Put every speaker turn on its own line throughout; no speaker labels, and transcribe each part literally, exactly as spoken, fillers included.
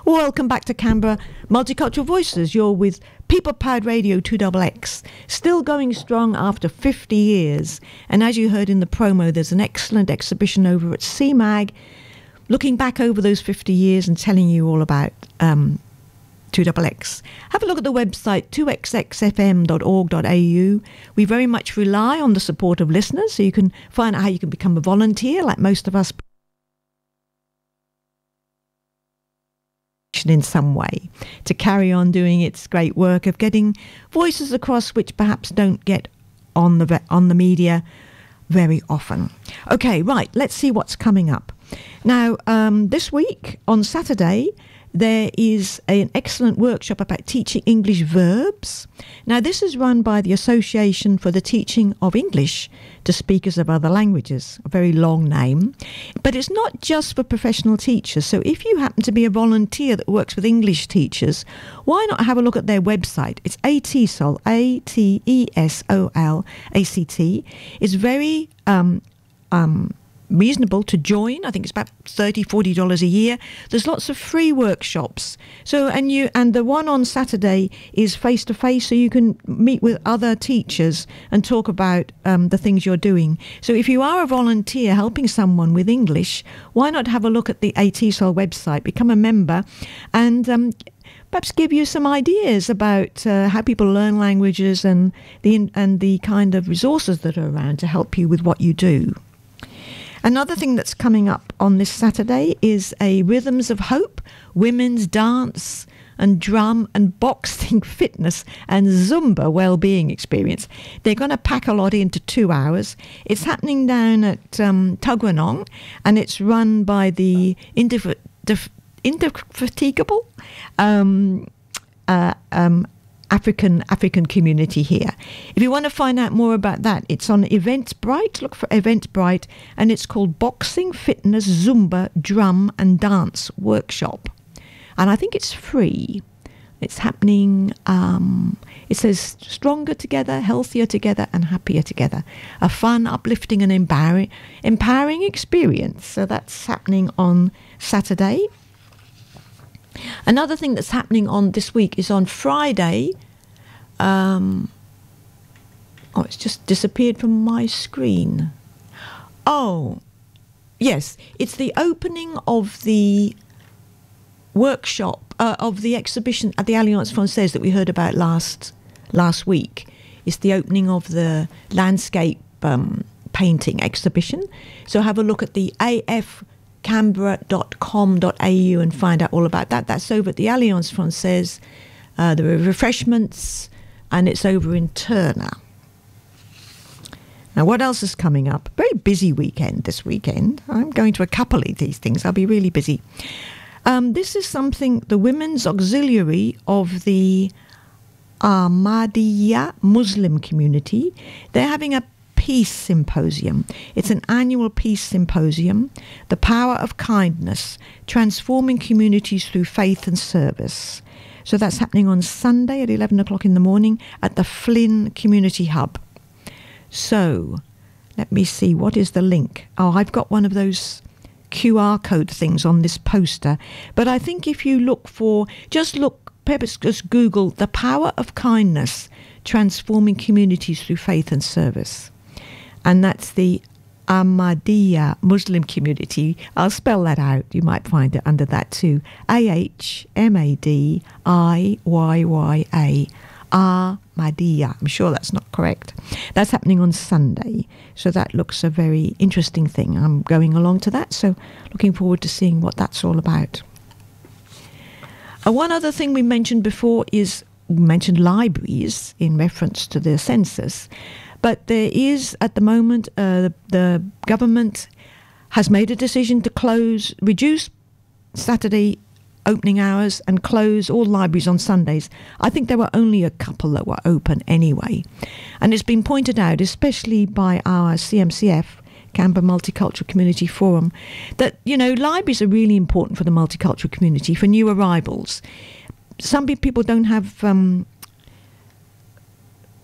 Welcome back to Canberra Multicultural Voices. You're with People Powered Radio two X X, still going strong after fifty years. And as you heard in the promo, there's an excellent exhibition over at C MAG, looking back over those fifty years and telling you all about um, two X X. Have a look at the website two x x f m dot org dot a u. We very much rely on the support of listeners, so you can find out how you can become a volunteer, like most of us, in some way, to carry on doing its great work of getting voices across which perhaps don't get on the on the media very often. Okay, right, let's see what's coming up. Now, um, this week on Saturday, there is a, an excellent workshop about teaching English verbs. Now, this is run by the Association for the Teaching of English to Speakers of Other Languages, a very long name. But it's not just for professional teachers. So if you happen to be a volunteer that works with English teachers, why not have a look at their website? It's ATESOL, A T E S O L A C T. It's very um, um, reasonable to join. I think it's about thirty dollars, forty dollars a year. There's lots of free workshops. So, and you, and the one on Saturday is face to face, so you can meet with other teachers and talk about um, the things you're doing. So if you are a volunteer helping someone with English, why not have a look at the ATESOL website, become a member, and um, perhaps give you some ideas about uh, how people learn languages and the, and the kind of resources that are around to help you with what you do. Another thing that's coming up on this Saturday is a Rhythms of Hope, women's dance and drum and boxing fitness and Zumba well-being experience. They're going to pack a lot into two hours. It's happening down at um, Tuggeranong, and it's run by the Indef- Def- Indefatigable um, uh, um, African African community here. If you want to find out more about that, it's on Eventbrite. Look for Eventbrite, and it's called Boxing, Fitness, Zumba, Drum and Dance Workshop. And I think it's free. It's happening, um, it says stronger together, healthier together and happier together. A fun, uplifting and empowering, empowering experience. So that's happening on Saturday. Another thing that's happening on this week is on Friday. Um, oh, it's just disappeared from my screen. Oh, yes, it's the opening of the workshop, uh, of the exhibition at the Alliance Francaise that we heard about last last week. It's the opening of the landscape um, painting exhibition. So have a look at the A F canberra dot com dot a u and find out all about that. That's over at the Alliance Francaise. Uh, there are refreshments, and it's over in Turner. Now, what else is coming up? Very busy weekend this weekend. I'm going to a couple of these things. I'll be really busy. Um, this is something, the Women's Auxiliary of the Ahmadiyya Muslim community. They're having a Peace Symposium. It's an annual peace symposium, The Power of Kindness, Transforming Communities Through Faith and Service. So that's happening on Sunday at eleven o'clock in the morning at the Flynn Community Hub. So let me see, what is the link? Oh, I've got one of those Q R code things on this poster. But I think if you look for, just look, perhaps just Google The Power of Kindness, Transforming Communities Through Faith and Service. And that's the Ahmadiyya Muslim community. I'll spell that out. You might find it under that too. A H M A D I Y Y A. Ahmadiyya. I'm sure that's not correct. That's happening on Sunday. So that looks a very interesting thing. I'm going along to that. So looking forward to seeing what that's all about. Uh, one other thing we mentioned before is, we mentioned libraries in reference to the census. But there is, at the moment, uh, the government has made a decision to close, reduce Saturday opening hours and close all libraries on Sundays. I think there were only a couple that were open anyway. And it's been pointed out, especially by our C M C F, Canberra Multicultural Community Forum, that, you know, libraries are really important for the multicultural community, for new arrivals. Some people don't have... Um,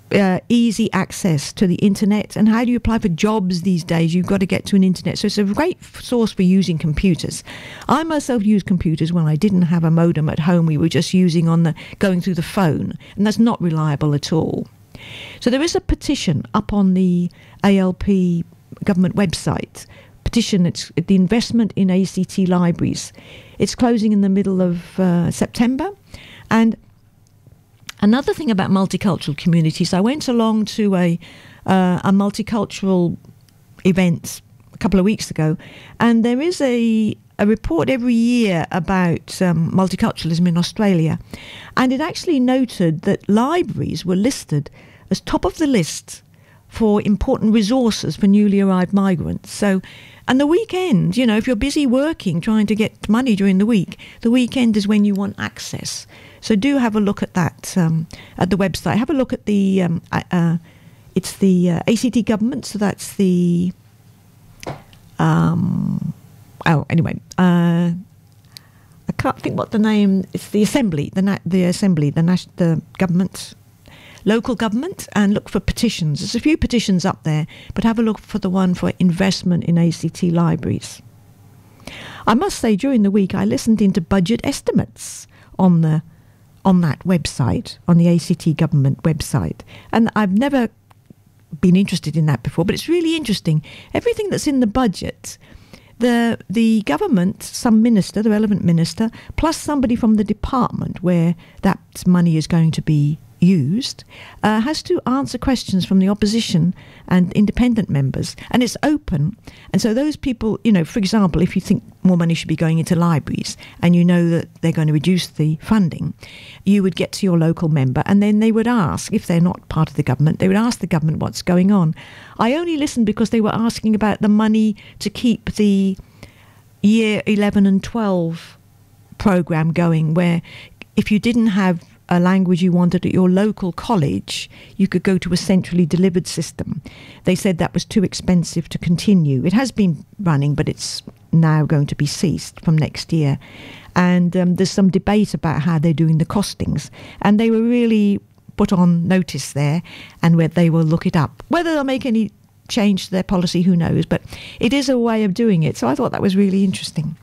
uh, easy access to the internet. And how do you apply for jobs these days? You've got to get to an internet. So it's a great f- source for using computers. I myself used computers when I didn't have a modem at home. We were just using on the going through the phone, and that's not reliable at all. So there is a petition up on the A L P government website. Petition, it's the investment in A C T libraries. It's closing in the middle of uh, September. And another thing about multicultural communities, I went along to a uh, a multicultural event a couple of weeks ago, and there is a a report every year about um, multiculturalism in Australia, and it actually noted that libraries were listed as top of the list for important resources for newly arrived migrants. So, and the weekend, you know, if you're busy working, trying to get money during the week, the weekend is when you want access. So do have a look at that, um, at the website. Have a look at the, um, uh, it's the uh, A C T government, so that's the, um, oh, anyway, uh, I can't think what the name, it's the Assembly, the na- the Assembly, the, nas- the government, local government, and look for petitions. There's a few petitions up there, but have a look for the one for investment in A C T libraries. I must say, during the week, I listened into budget estimates on the on that website, on the A C T government website, and I've never been interested in that before, but it's really interesting. Everything that's in the budget, the the government, some minister, the relevant minister, plus somebody from the department where that money is going to be used, uh, has to answer questions from the opposition and independent members, and it's open. And so those people, you know, for example, if you think more money should be going into libraries and you know that they're going to reduce the funding, you would get to your local member, and then they would ask, if they're not part of the government, they would ask the government what's going on. I only listened because they were asking about the money to keep the year eleven and twelve program going, where if you didn't have a language you wanted at your local college, you could go to a centrally delivered system. They said that was too expensive to continue. It has been running, but it's now going to be ceased from next year. And um, there's some debate about how they're doing the costings. And they were really put on notice there, and where they will look it up. Whether they'll make any change to their policy, who knows? But it is a way of doing it. So I thought that was really interesting.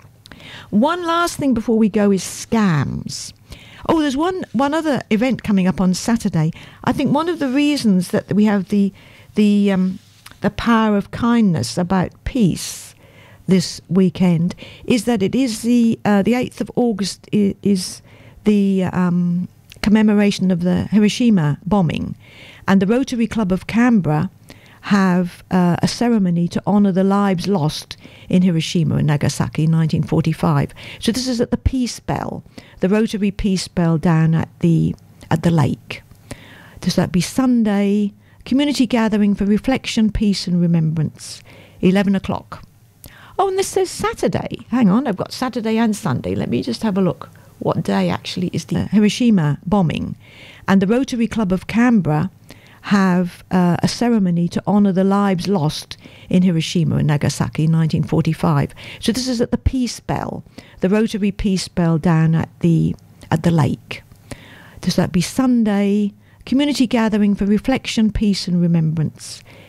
One last thing before we go is scams. Oh, there's one one other event coming up on Saturday. I think one of the reasons that we have the the um, the power of kindness about peace this weekend is that it is the uh, the eighth of August is, is the um, commemoration of the Hiroshima bombing, and the Rotary Club of Canberra have uh, a ceremony to honour the lives lost in Hiroshima and Nagasaki in nineteen forty-five. So this is at the Peace Bell, the Rotary Peace Bell down at the at the lake. Does that be Sunday? Community gathering for reflection, peace and remembrance, eleven o'clock. Oh, and this says Saturday. Hang on, I've got Saturday and Sunday. Let me just have a look. What day actually is the Hiroshima bombing? And the Rotary Club of Canberra have uh, a ceremony to honour the lives lost in Hiroshima and Nagasaki in nineteen forty-five. So this is at the Peace Bell, the Rotary Peace Bell down at the at the lake. Does that be Sunday? Community gathering for reflection, peace and remembrance,